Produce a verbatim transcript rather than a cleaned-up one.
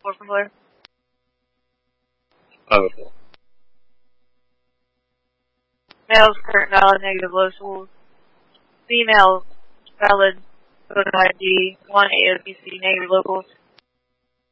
four from Blair. Oh, okay. Males, current valid, negative locals. Females, valid, photo I D, one A O P C, negative locals.